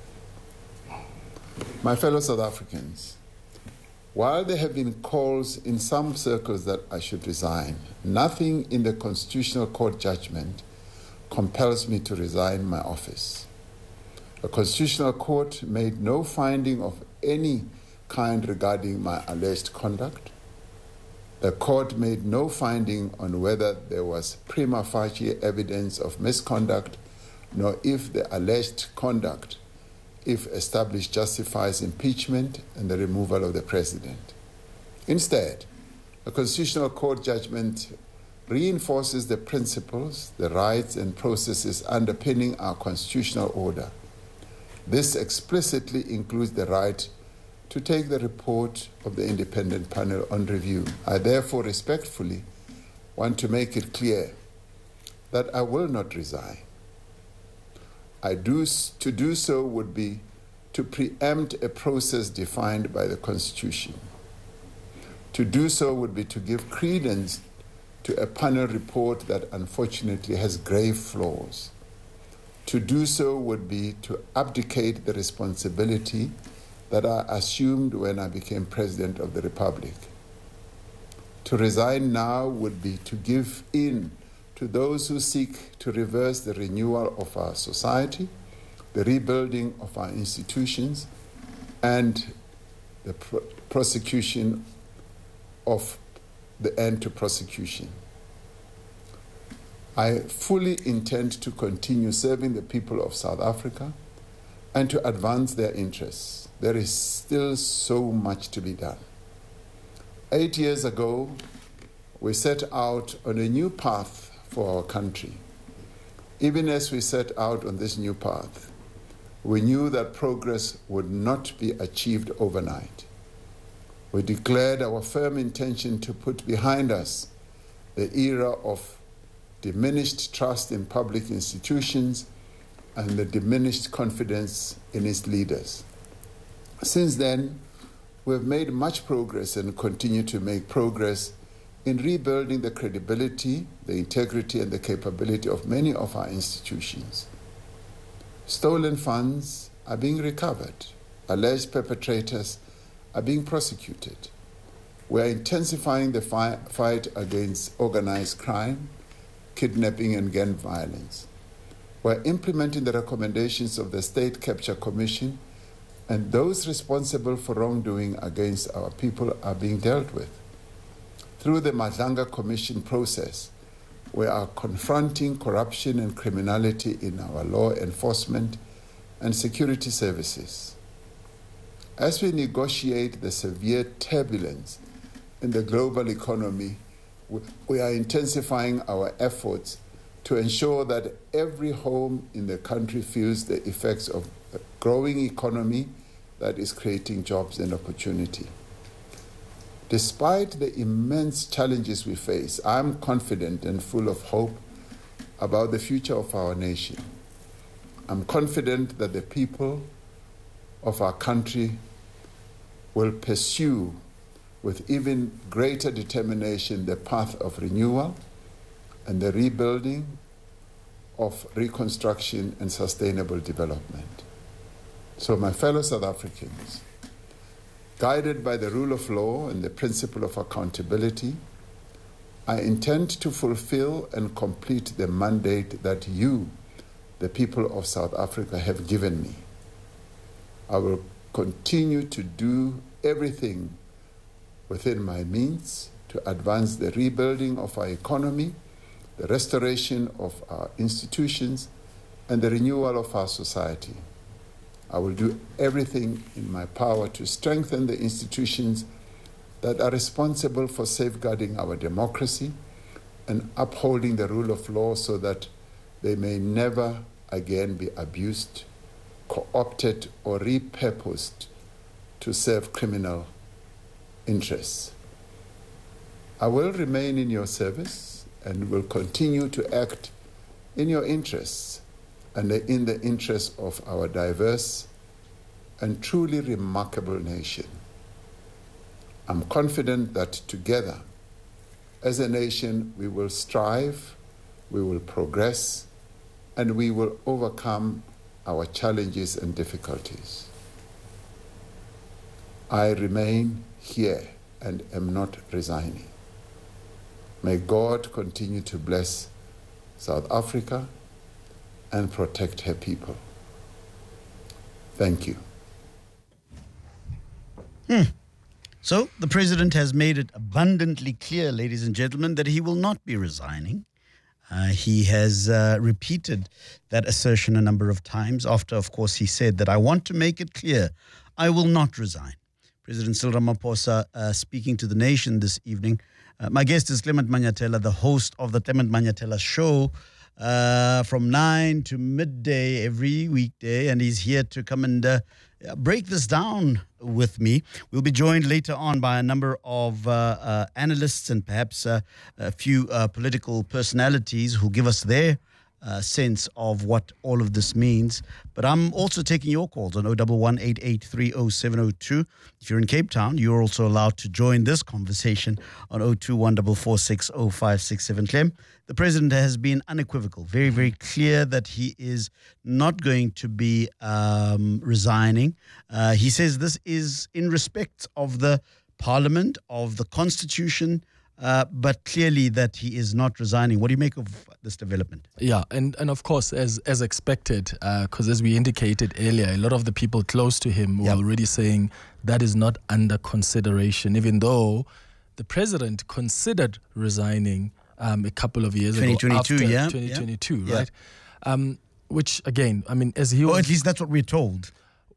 Speaker 17: My fellow South Africans, while there have been calls in some circles that I should resign, nothing in the Constitutional Court judgment compels me to resign my office. The Constitutional Court made no finding of any kind regarding my alleged conduct. The court made no finding on whether there was prima facie evidence of misconduct, nor if the alleged conduct, if established, justifies impeachment and the removal of the president. Instead, the Constitutional Court judgment reinforces the principles, the rights, and processes underpinning our constitutional order. This explicitly includes the right to take the report of the independent panel on review. I therefore respectfully want to make it clear that I will not resign. I do, to do so would be to preempt a process defined by the Constitution. To do so would be to give credence to a panel report that unfortunately has grave flaws. To do so would be to abdicate the responsibility that I assumed when I became President of the Republic. To resign now would be to give in to those who seek to reverse the renewal of our society, the rebuilding of our institutions, and the pro- prosecution of the end to prosecution. I fully intend to continue serving the people of South Africa and to advance their interests. There is still so much to be done. Eight years ago, we set out on a new path for our country. Even as we set out on this new path, we knew that progress would not be achieved overnight. We declared our firm intention to put behind us the era of diminished trust in public institutions and the diminished confidence in its leaders. Since then, we have made much progress and continue to make progress in rebuilding the credibility, the integrity, and the capability of many of our institutions. Stolen funds are being recovered. Alleged perpetrators are being prosecuted. We are intensifying the fi- fight against organized crime, kidnapping, and gang violence. We are implementing the recommendations of the State Capture Commission, and those responsible for wrongdoing against our people are being dealt with. Through the Madlanga Commission process, we are confronting corruption and criminality in our law enforcement and security services. As we negotiate the severe turbulence in the global economy, we are intensifying our efforts to ensure that every home in the country feels the effects of a growing economy that is creating jobs and opportunity. Despite the immense challenges we face, I'm confident and full of hope about the future of our nation. I'm confident that the people of our country will pursue with even greater determination the path of renewal and the rebuilding of reconstruction and sustainable development. So, my fellow South Africans, guided by the rule of law and the principle of accountability, I intend to fulfill and complete the mandate that you, the people of South Africa, have given me. I will continue to do everything within my means to advance the rebuilding of our economy, the restoration of our institutions, and the renewal of our society. I will do everything in my power to strengthen the institutions that are responsible for safeguarding our democracy and upholding the rule of law so that they may never again be abused, co-opted, or repurposed to serve criminal interests. I will remain in your service and will continue to act in your interests and in the interests of our diverse and truly remarkable nation. I'm confident that together, as a nation, we will strive, we will progress, and we will overcome our challenges and difficulties. I remain here and am not resigning. May God continue to bless South Africa and protect her people. Thank you.
Speaker 15: Hmm. So the president has made it abundantly clear, ladies and gentlemen, that he will not be resigning. Uh, he has uh, repeated that assertion a number of times after, of course, he said that I want to make it clear, I will not resign. President Cyril Ramaphosa uh, speaking to the nation this evening. Uh, my guest is Clement Manyatela, the host of the Clement Manyatela Show uh, from nine to midday every weekday, and he's here to come and uh, break this down with me. We'll be joined later on by a number of uh, uh, analysts and perhaps uh, a few uh, political personalities who'll give us their uh, sense of what all of this means. But I'm also taking your calls on zero one one, eight eight three, zero seven zero two. If you're in Cape Town, you're also allowed to join this conversation on zero two one four four six zero five six seven. Clem, the president has been unequivocal, very, very clear that he is not going to be um, resigning. Uh, he says this is in respect of the parliament, of the constitution, uh, but clearly that he is not resigning. What do you make of this development?
Speaker 16: Yeah, and, and of course, as as expected, because uh, as we indicated earlier, a lot of the people close to him were yep. already saying that is not under consideration, even though the president considered resigning um, a couple of years
Speaker 15: twenty twenty-two,
Speaker 16: ago. After
Speaker 15: yeah,
Speaker 16: twenty twenty-two,
Speaker 15: yeah.
Speaker 16: right? Um, which, again, I mean, as he
Speaker 15: Or
Speaker 16: was,
Speaker 15: at least that's what we're told.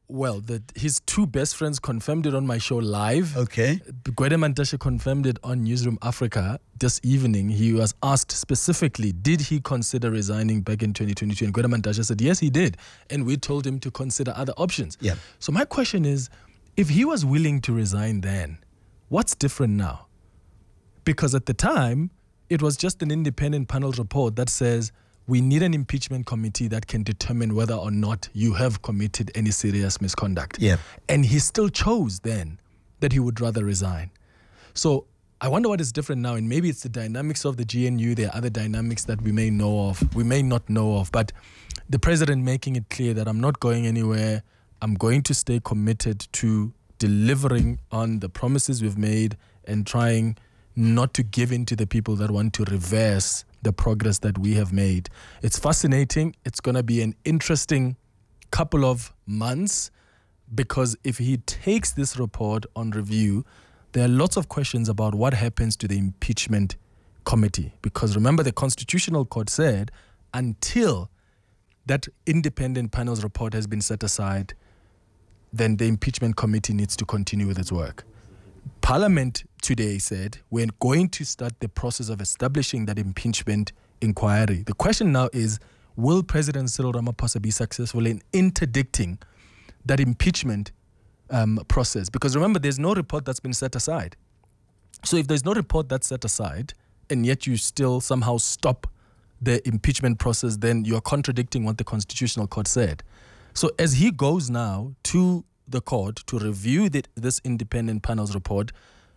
Speaker 16: Well, the, his two best friends confirmed it on my show live.
Speaker 15: Okay.
Speaker 16: Gwede Mantashe confirmed it on Newsroom Africa this evening. He was asked specifically, did he consider resigning back in twenty twenty-two? And Gwede Mantashe said, yes, he did. And we told him to consider other options.
Speaker 15: Yeah.
Speaker 16: So my question is, if he was willing to resign then, what's different now? Because at the time, it was just an independent panel report that says, we need an impeachment committee that can determine whether or not you have committed any serious misconduct.
Speaker 15: Yeah.
Speaker 16: And he still chose then that he would rather resign. So I wonder what is different now. And maybe it's the dynamics of the G N U. There are other dynamics that we may know of, we may not know of. But the president making it clear that I'm not going anywhere. I'm going to stay committed to delivering on the promises we've made and trying not to give in to the people that want to reverse the progress that we have made. It's fascinating. It's going to be an interesting couple of months, because if he takes this report on review, there are lots of questions about what happens to the impeachment committee. Because remember, the Constitutional Court said until that independent panel's report has been set aside, then the impeachment committee needs to continue with its work. Parliament today said we're going to start the process of establishing that impeachment inquiry. The question now is, will President Cyril Ramaphosa be successful in interdicting that impeachment um, process? Because remember, there's no report that's been set aside. So if there's no report that's set aside, and yet you still somehow stop the impeachment process, then you're contradicting what the Constitutional Court said. So as he goes now to the court to review the, this independent panel's report,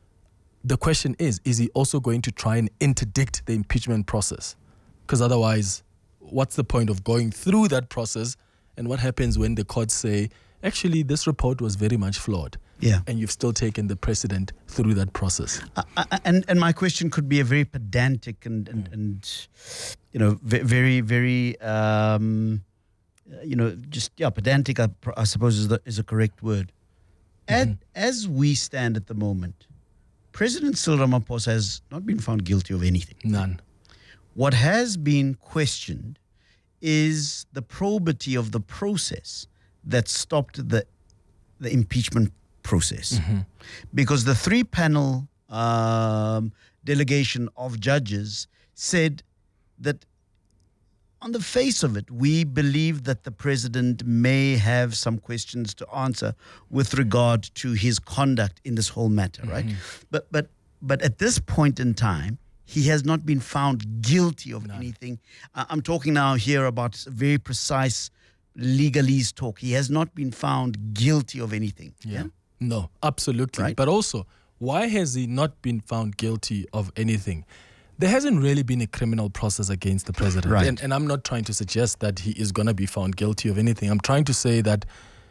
Speaker 16: the question is, is he also going to try and interdict the impeachment process? Because otherwise, what's the point of going through that process? And what happens when the courts say, actually, this report was very much flawed?
Speaker 15: Yeah.
Speaker 16: And you've still taken the precedent through that process.
Speaker 15: Uh, and and my question could be a very pedantic and, and, and you know, very, very... Um, you know, just, yeah, pedantic, I, I suppose is, the, is a correct word. Mm-hmm. At, as we stand at the moment, President Cyril Ramaphosa has not been found guilty of anything.
Speaker 16: None.
Speaker 15: What has been questioned is the probity of the process that stopped the, the impeachment process.
Speaker 16: Mm-hmm.
Speaker 15: Because the three-panel um, delegation of judges said that on the face of it, we believe that the president may have some questions to answer with regard to his conduct in this whole matter, right?
Speaker 16: Mm-hmm.
Speaker 15: But but but at this point in time, he has not been found guilty of
Speaker 16: no.
Speaker 15: anything. Uh, I'm talking now here about very precise legalese talk. He has not been found guilty of anything.
Speaker 16: Yeah.
Speaker 15: yeah?
Speaker 16: No, absolutely.
Speaker 15: Right.
Speaker 16: But also, why has he not been found guilty of anything? There hasn't really been a criminal process against the president.
Speaker 15: Right.
Speaker 16: And, and I'm not trying to suggest that he is going to be found guilty of anything. I'm trying to say that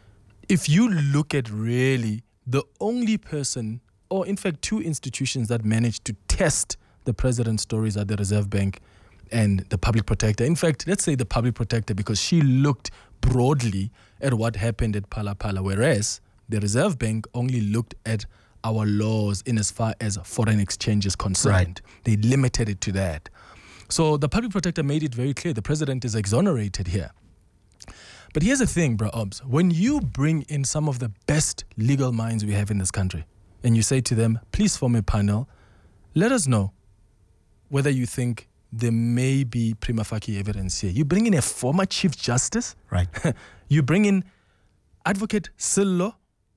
Speaker 16: if you look at really the only person, or in fact two institutions that managed to test the president's stories are the Reserve Bank and the Public Protector. In fact, let's say the Public Protector, because she looked broadly at what happened at Phala Phala, whereas the Reserve Bank only looked at our laws in as far as foreign exchange is concerned.
Speaker 15: Right.
Speaker 16: They limited it to that. So the Public Protector made it very clear the president is exonerated here. But here's the thing, bro, Obs. When you bring in some of the best legal minds we have in this country, and you say to them, please form a panel, let us know whether you think there may be prima facie evidence here. You bring in a former Chief Justice.
Speaker 15: Right.
Speaker 16: You bring in Advocate Sello,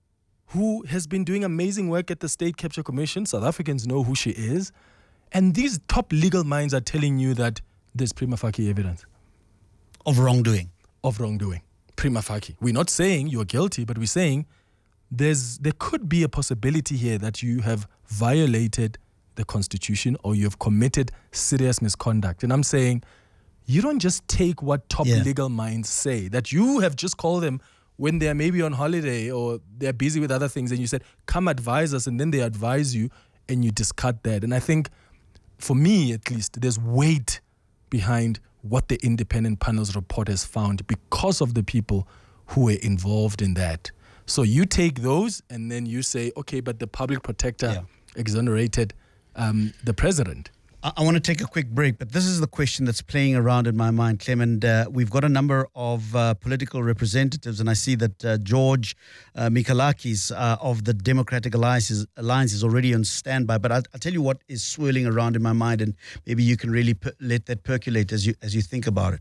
Speaker 16: who has been doing amazing work at the State Capture Commission. South Africans know who she is. And these top legal minds are telling you that there's prima facie evidence.
Speaker 15: Of wrongdoing.
Speaker 16: Of wrongdoing. Prima facie. We're not saying you're guilty, but we're saying there's there could be a possibility here that you have violated the Constitution or you have committed serious misconduct. And I'm saying you don't just take what top
Speaker 15: Yeah.
Speaker 16: legal minds say, that you have just called them when they're maybe on holiday or they're busy with other things, and you said, come advise us, and then they advise you and you discard that. And I think, for me at least, there's weight behind what the independent panel's report has found because of the people who were involved in that. So you take those and then you say, okay, but the Public Protector
Speaker 15: Yeah.
Speaker 16: exonerated um, the president.
Speaker 15: I, I want to take a quick break, but this is the question that's playing around in my mind, Clem. And uh, we've got a number of uh, political representatives, and I see that uh, George uh, Mikalakis uh, of the Democratic Alliance is, Alliance is already on standby. But I'll, I'll tell you what is swirling around in my mind, and maybe you can really per- let that percolate as you as you think about it.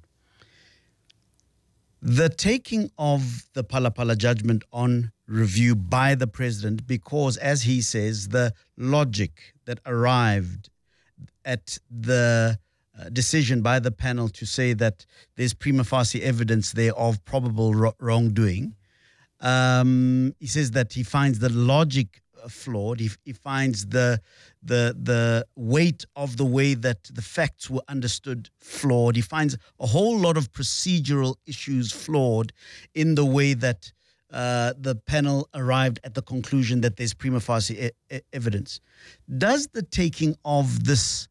Speaker 15: The taking of the Phala Phala judgment on review by the president, because, as he says, the logic that arrived at the uh, decision by the panel to say that there's prima facie evidence there of probable ro- wrongdoing. Um, he says that he finds the logic flawed. He, he finds the the the weight of the way that the facts were understood flawed. He finds a whole lot of procedural issues flawed in the way that uh, the panel arrived at the conclusion that there's prima facie e- e- evidence. Does the taking of this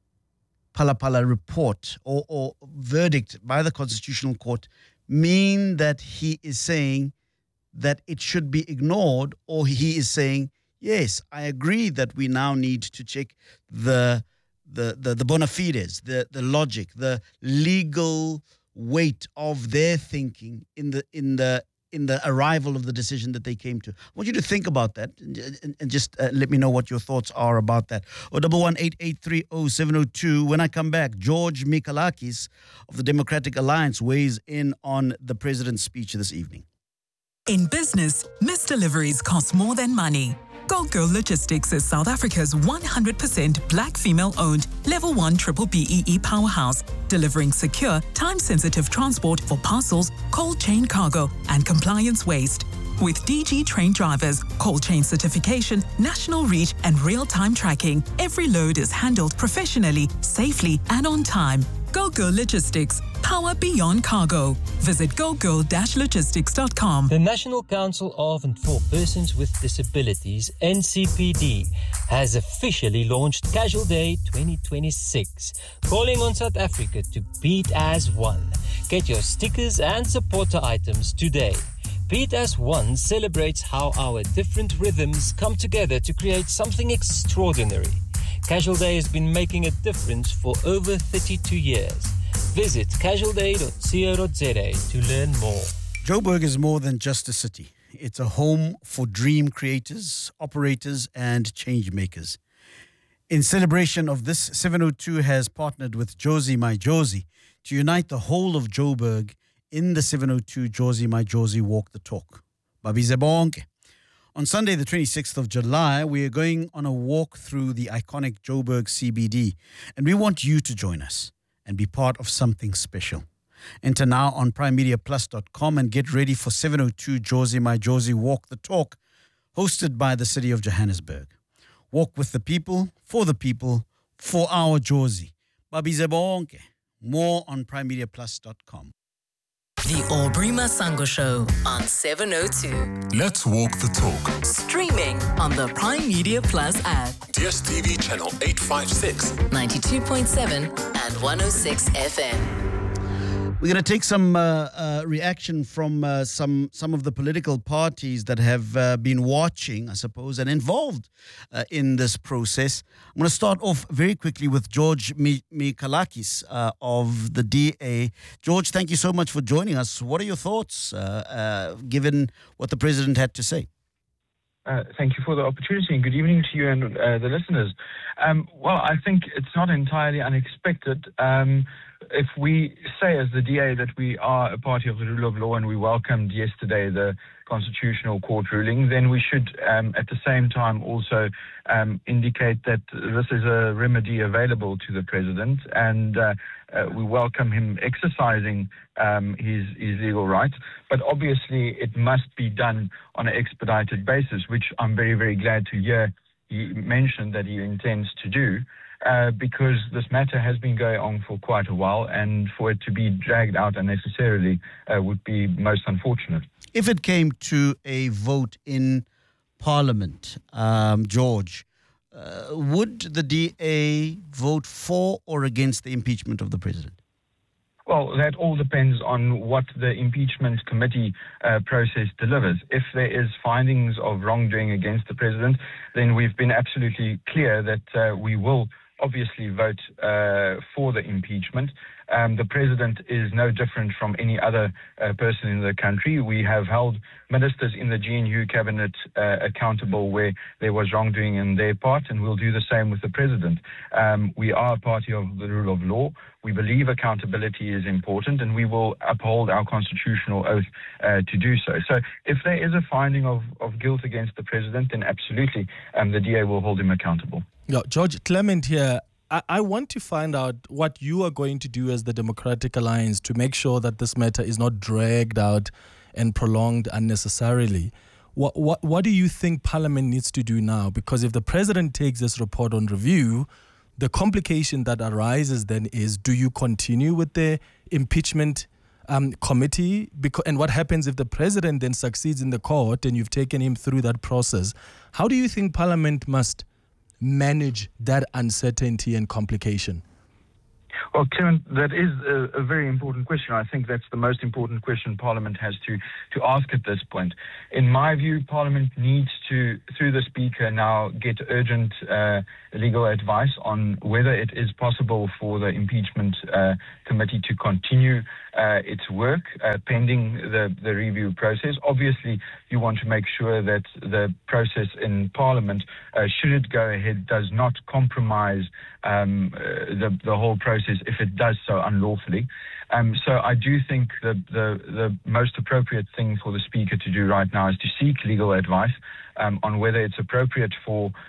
Speaker 15: Phala Phala report or, or verdict by the Constitutional Court mean that he is saying that it should be ignored, or he is saying, yes, I agree that we now need to check the the the, the bona fides, the, the logic, the legal weight of their thinking in the in the in the arrival of the decision that they came to? I want you to think about that and, and, and just uh, let me know what your thoughts are about that. Oh, double one eight eight three oh seven oh two. When I come back, George Mikalakis of the Democratic Alliance weighs in on the president's speech this evening.
Speaker 18: In business, missed deliveries cost more than money. Gold Girl Logistics is South Africa's one hundred percent black female-owned Level one Triple B E E powerhouse, delivering secure, time-sensitive transport for parcels, cold chain cargo, and compliance waste. With D G trained drivers, cold chain certification, national reach, and real-time tracking, every load is handled professionally, safely, and on time. Gold Girl Logistics, power beyond cargo. Visit gold girl dash logistics dot com.
Speaker 19: The National Council of and for Persons with Disabilities, N C P D, has officially launched Casual Day twenty twenty-six, calling on South Africa to beat as one. Get your stickers and supporter items today. Beat as One celebrates how our different rhythms come together to create something extraordinary. Casual Day has been making a difference for over thirty-two years. Visit casual day dot co dot za to learn more.
Speaker 15: Joburg is more than just a city. It's a home for dream creators, operators, and change makers. In celebration of this, seven oh two has partnered with Jozi My Jozi to unite the whole of Joburg in the seven oh two Jozi My Jozi Walk the Talk. Babize bonke. On Sunday, the twenty-sixth of July, we are going on a walk through the iconic Joburg C B D, and we want you to join us and be part of something special. Enter now on prime media plus dot com and get ready for seven oh two Jozi My Jozi Walk the Talk, hosted by the city of Johannesburg. Walk with the people, for the people, for our Jozi. Babize bonke. More on prime media plus dot com.
Speaker 13: The Aubrey Masango Show on seven oh two.
Speaker 14: Let's walk the talk.
Speaker 13: Streaming on the Prime Media Plus app.
Speaker 14: D S T V channel eight fifty-six.
Speaker 13: ninety-two point seven and one oh six F M.
Speaker 15: We're going to take some uh, uh, reaction from uh, some some of the political parties that have uh, been watching, I suppose, and involved uh, in this process. I'm going to start off very quickly with George Mikalakis uh, of the D A. George, thank you so much for joining us. What are your thoughts, uh, uh, given what the president had to say?
Speaker 20: Uh, thank you for the opportunity, and good evening to you and uh, the listeners. Um, well, I think it's not entirely unexpected. Um, if we say as the D A that we are a party of the rule of law and we welcomed yesterday the Constitutional Court ruling, then we should um, at the same time also um, indicate that this is a remedy available to the president, and uh, uh, we welcome him exercising um, his, his legal rights. But obviously it must be done on an expedited basis, which I'm very, very glad to hear he mentioned that he intends to do. Uh, because this matter has been going on for quite a while, and for it to be dragged out unnecessarily uh, would be most unfortunate.
Speaker 15: If it came to a vote in Parliament, um, George, uh, would the D A vote for or against the impeachment of the president?
Speaker 20: Well, that all depends on what the impeachment committee uh, process delivers. If there is findings of wrongdoing against the president, then we've been absolutely clear that uh, we will obviously vote uh, for the impeachment. Um, the president is no different from any other uh, person in the country. We have held ministers in the G N U cabinet uh, accountable where there was wrongdoing in their part, and we'll do the same with the president. Um, we are a party of the rule of law. We believe accountability is important, and we will uphold our constitutional oath uh, to do so. So if there is a finding of, of guilt against the president, then absolutely um, the D A will hold him accountable.
Speaker 16: Yeah, George Clement here. I want to find out what you are going to do as the Democratic Alliance to make sure that this matter is not dragged out and prolonged unnecessarily. What what what do you think Parliament needs to do now? Because if the president takes this report on review, the complication that arises then is, do you continue with the impeachment um, committee? Because, and what happens if the president then succeeds in the court and you've taken him through that process? How do you think Parliament must manage that uncertainty and complication?
Speaker 20: Well, Clement, that is a, a very important question. I think that's the most important question Parliament has to, to ask at this point. In my view, Parliament needs to, through the Speaker now, get urgent uh, legal advice on whether it is possible for the impeachment uh, committee to continue uh, its work uh, pending the, the review process. Obviously, you want to make sure that the process in Parliament, uh, should it go ahead, does not compromise um, uh, the, the whole process if it does so unlawfully. Um, so I do think that the, the most appropriate thing for the Speaker to do right now is to seek legal advice um, on whether it's appropriate for